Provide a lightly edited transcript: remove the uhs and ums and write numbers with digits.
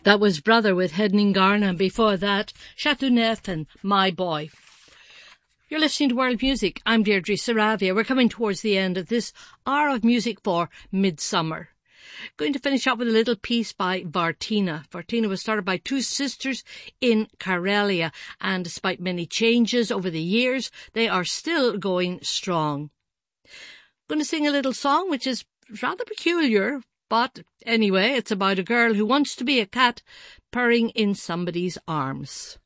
That was Brother with Hedning Garna, and before that, Chateauneuf and My Boy. You're listening to World Music. I'm Deirdre Saravia. We're coming towards the end of this hour of music for Midsummer. Going to finish up with a little piece by Vartina. Vartina was started by two sisters in Karelia, and despite many changes over the years, they are still going strong. I'm going to sing a little song which is rather peculiar, but anyway, it's about a girl who wants to be a cat purring in somebody's arms.